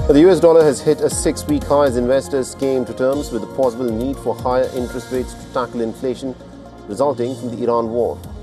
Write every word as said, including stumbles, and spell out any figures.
The U S dollar has hit a six-week high as investors came to terms with the possible need for higher interest rates to tackle inflation resulting from the Iran war.